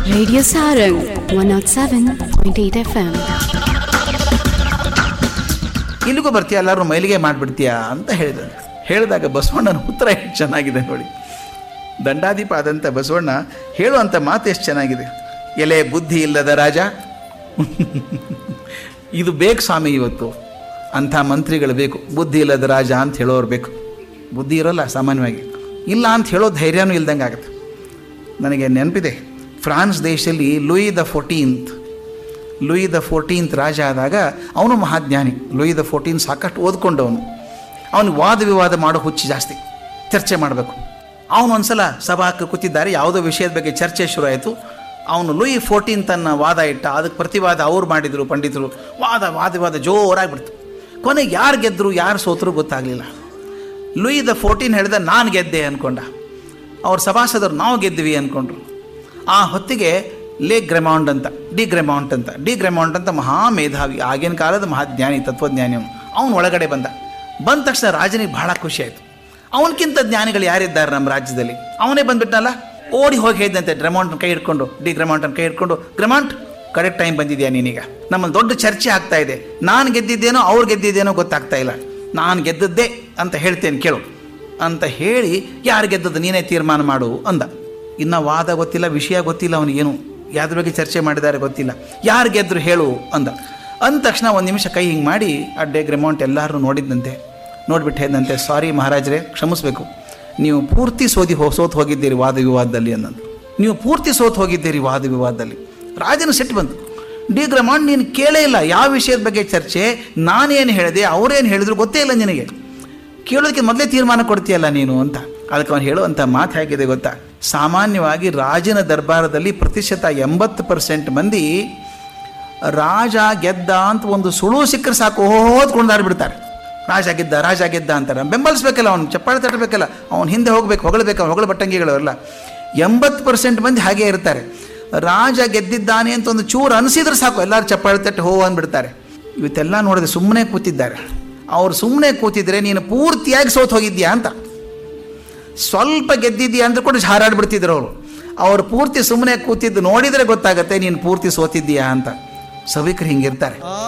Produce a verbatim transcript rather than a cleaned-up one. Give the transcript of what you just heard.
Radio Sarang one oh seven point eight F M. ಇಲ್ಲಿಗೂ ಬರ್ತೀಯ, ಎಲ್ಲರೂ ಮೈಲಿಗೆ ಮಾಡಿಬಿಡ್ತೀಯಾ ಅಂತ ಹೇಳಿದ. ಹೇಳಿದಾಗ ಬಸವಣ್ಣನ ಉತ್ತರ ಎಷ್ಟು ಚೆನ್ನಾಗಿದೆ ನೋಡಿ. ದಂಡಾಧಿಪ ಆದಂಥ ಬಸವಣ್ಣ ಹೇಳುವಂಥ ಮಾತು ಎಷ್ಟು ಚೆನ್ನಾಗಿದೆ. ಎಲೆ ಬುದ್ಧಿ ಇಲ್ಲದ ರಾಜ, ಇದು ಬೇಕು ಸ್ವಾಮಿ. ಇವತ್ತು ಅಂಥ ಮಂತ್ರಿಗಳು ಬೇಕು. ಬುದ್ಧಿ ಇಲ್ಲದ ರಾಜ ಅಂತ ಹೇಳೋರು ಬೇಕು. ಬುದ್ಧಿ ಇರೋಲ್ಲ ಸಾಮಾನ್ಯವಾಗಿ, ಇಲ್ಲ ಅಂತ ಹೇಳೋ ಧೈರ್ಯನೂ ಇಲ್ದಂಗೆ ಆಗುತ್ತೆ. ನನಗೆ ನೆನಪಿದೆ, ಫ್ರಾನ್ಸ್ ದೇಶದಲ್ಲಿ Louis the fourteenth Louis the fourteenth ರಾಜ ಆದಾಗ ಅವನು ಮಹಾಜ್ಞಾನಿ. ಲೂಯಿ ದ ಫೋರ್ಟೀನ್ ಸಾಕಷ್ಟು ಓದ್ಕೊಂಡವನು. ಅವನು ವಾದ ವಿವಾದ ಮಾಡೋ ಹುಚ್ಚು ಜಾಸ್ತಿ, ಚರ್ಚೆ ಮಾಡಬೇಕು. ಅವನು ಒಂದು ಸಲ ಸಭಾಕ್ಕೆ ಕೂತಿದ್ದಾರೆ, ಯಾವುದೋ ವಿಷಯದ ಬಗ್ಗೆ ಚರ್ಚೆ ಶುರು ಆಯಿತು. ಅವನು ಲೂಯಿ ಫೋರ್ಟೀನ್ ತನ್ನ ವಾದ ಇಟ್ಟ, ಅದಕ್ಕೆ ಪ್ರತಿವಾದ ಅವ್ರು ಮಾಡಿದರು ಪಂಡಿತರು. ವಾದ ವಾದ ವಿವಾದ ಜೋರಾಗಿಬಿಡ್ತು. ಕೊನೆಗೆ ಯಾರು ಗೆದ್ದರು ಯಾರು ಸೋತರು ಗೊತ್ತಾಗಲಿಲ್ಲ. ಲೂಯಿ ದ ಫೋರ್ಟೀನ್ ಹೇಳಿದ ನಾನು ಗೆದ್ದೆ ಅಂದ್ಕೊಂಡ. ಅವ್ರ ಸಭಾಸದರು ನಾವು ಗೆದ್ವಿ ಅಂದ್ಕೊಂಡ್ರು. ಆ ಹೊತ್ತಿಗೆ ಲೇ ಗ್ರೆಮೌಂಡ್ ಅಂತ ಡಿ ಗ್ರೆಮೌಂಟ್ ಅಂತ ಡಿ ಗ್ರೆಮೌಂಟ್ ಅಂತ ಮಹಾ ಮೇಧಾವಿ, ಆಗಿನ ಕಾಲದ ಮಹಾಜ್ಞಾನಿ, ತತ್ವಜ್ಞಾನಿ ಅವನು. ಅವನು ಒಳಗಡೆ ಬಂದ. ಬಂದ ತಕ್ಷಣ ರಾಜನಿಗೆ ಬಹಳ ಖುಷಿ ಆಯಿತು. ಅವನಕ್ಕಿಂತ ಜ್ಞಾನಿಗಳು ಯಾರಿದ್ದಾರೆ ನಮ್ಮ ರಾಜ್ಯದಲ್ಲಿ? ಅವನೇ ಬಂದುಬಿಟ್ಟನಲ್ಲ. ಓಡಿ ಹೋಗಿ ಹೇಳಿದಂತೆ ಡ್ರೆಮೌಂಟ್ನ ಕೈ ಹಿಡ್ಕೊಂಡು, ಡಿ ಗ್ರೆಮೌಂಟನ್ನು ಕೈ ಹಿಡ್ಕೊಂಡು, ಗ್ರೆಮೌಂಟ್ ಕರೆಕ್ಟ್ ಟೈಮ್ ಬಂದಿದೆಯಾ ನೀನೀಗ? ನಮ್ಮಲ್ಲಿ ದೊಡ್ಡ ಚರ್ಚೆ ಆಗ್ತಾ ಇದೆ. ನಾನು ಗೆದ್ದಿದ್ದೇನೋ ಅವ್ರು ಗೆದ್ದಿದ್ದೇನೋ ಗೊತ್ತಾಗ್ತಾ ಇಲ್ಲ. ನಾನು ಗೆದ್ದದ್ದೇ ಅಂತ ಹೇಳ್ತೇನೆ ಕೇಳು ಅಂತ ಹೇಳಿ, ಯಾರು ಗೆದ್ದದ್ದು ನೀನೇ ತೀರ್ಮಾನ ಮಾಡು ಅಂದ. ಇನ್ನು ವಾದ ಗೊತ್ತಿಲ್ಲ, ವಿಷಯ ಗೊತ್ತಿಲ್ಲ ಅವನಿಗೇನು, ಯಾವ್ದ್ರ ಬಗ್ಗೆ ಚರ್ಚೆ ಮಾಡಿದ್ದಾರೆ ಗೊತ್ತಿಲ್ಲ. ಯಾರು ಗೆದ್ದರು ಹೇಳು ಅಂದ. ಅಂದ ತಕ್ಷಣ ಒಂದು ನಿಮಿಷ ಕೈ ಹಿಂಗೆ ಮಾಡಿ ಆ ಡೆ ಗ್ರೆಮೌಂಟ್ ಎಲ್ಲರೂ ನೋಡಿದ್ದಂತೆ. ನೋಡಿಬಿಟ್ಟು ಹೇಳಿದಂತೆ, ಸಾರಿ ಮಹಾರಾಜರೇ, ಕ್ಷಮಿಸಬೇಕು, ನೀವು ಪೂರ್ತಿ ಸೋದಿ ಹೋ ಸೋತು ಹೋಗಿದ್ದೀರಿ ವಾದ ವಿವಾದದಲ್ಲಿ ಅನ್ನೋದು. ನೀವು ಪೂರ್ತಿ ಸೋತು ಹೋಗಿದ್ದೀರಿ ವಾದ ವಿವಾದದಲ್ಲಿ. ರಾಜನ ಸಿಟ್ಟು ಬಂತು. ಡಿ ಗ್ರೆಮೌಂಟ್, ನೀನು ಕೇಳೇ ಇಲ್ಲ ಯಾವ ವಿಷಯದ ಬಗ್ಗೆ ಚರ್ಚೆ, ನಾನೇನು ಹೇಳಿದೆ ಅವರೇನು ಹೇಳಿದ್ರು ಗೊತ್ತೇ ಇಲ್ಲ ನಿನಗೆ. ಕೇಳೋದಕ್ಕೆ ಮೊದಲೇ ತೀರ್ಮಾನ ಕೊಡ್ತೀಯಲ್ಲ ನೀನು ಅಂತ. ಅದಕ್ಕೆ ಅವನು ಹೇಳುವಂಥ ಮಾತು ಹೇಗಿದೆ ಗೊತ್ತಾ? ಸಾಮಾನ್ಯವಾಗಿ ರಾಜನ ದರ್ಬಾರದಲ್ಲಿ ಪ್ರತಿಶತ ಎಂಬತ್ತು ಪರ್ಸೆಂಟ್ ಮಂದಿ ರಾಜ ಗೆದ್ದ ಅಂತ ಒಂದು ಸುಳು ಸಿಕ್ಕರೆ ಸಾಕು ಓದ್ಕೊಂಡು ಬಿಡ್ತಾರೆ. ರಾಜ ಗೆದ್ದ ರಾಜ ಗೆದ್ದ ಅಂತಾರೆ. ಬೆಂಬಲಿಸ್ಬೇಕಲ್ಲ, ಅವ್ನು ಚಪ್ಪಾಳೆ ತಟ್ಟಬೇಕಲ್ಲ, ಅವ್ನು ಹಿಂದೆ ಹೋಗ್ಬೇಕು, ಹೊಗಳಬೇಕು, ಹೊಗಳ ಬಟ್ಟಂಗಿಗಳಲ್ಲ. ಎಂಬತ್ತು ಪರ್ಸೆಂಟ್ ಮಂದಿ ಹಾಗೇ ಇರ್ತಾರೆ. ರಾಜ ಗೆದ್ದಿದ್ದಾನೆ ಅಂತ ಒಂದು ಚೂರು ಅನಿಸಿದ್ರೆ ಸಾಕು ಎಲ್ಲರೂ ಚಪ್ಪಾಳೆ ತಟ್ಟು ಹೋ ಅಂದ್ಬಿಡ್ತಾರೆ. ಇವತ್ತೆಲ್ಲ ನೋಡಿದ್ರೆ ಸುಮ್ಮನೆ ಕೂತಿದ್ದಾರೆ. ಅವ್ರು ಸುಮ್ಮನೆ ಕೂತಿದ್ರೆ ನೀನು ಪೂರ್ತಿಯಾಗಿ ಸೋತು ಹೋಗಿದ್ಯಾ ಅಂತ. ಸ್ವಲ್ಪ ಗೆದ್ದಿದ್ಯಾ ಅಂದ್ರೆ ಕೂಡ ಹಾರಾಡ್ಬಿಡ್ತಿದ್ರು ಅವರು. ಅವ್ರು ಪೂರ್ತಿ ಸುಮ್ಮನೆ ಕೂತಿದ್ದು ನೋಡಿದರೆ ಗೊತ್ತಾಗತ್ತೆ ನೀನು ಪೂರ್ತಿ ಸೋತಿದ್ದೀಯಾ ಅಂತ. ಸಭಿಕರು ಹಿಂಗಿರ್ತಾರೆ.